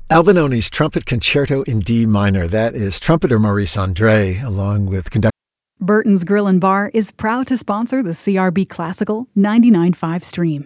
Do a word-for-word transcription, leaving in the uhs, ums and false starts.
Albinoni's Trumpet Concerto in D minor. That is trumpeter Maurice Andre, along with conductor. Burton's Grill and Bar is proud to sponsor the C R B Classical ninety-nine point five stream.